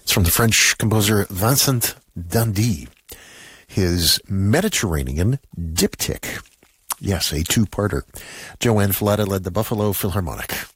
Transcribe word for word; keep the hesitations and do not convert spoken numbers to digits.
It's from the French composer Vincent Dandy. His Mediterranean Diptych. Yes, a two-parter. Joanne Falletta led the Buffalo Philharmonic.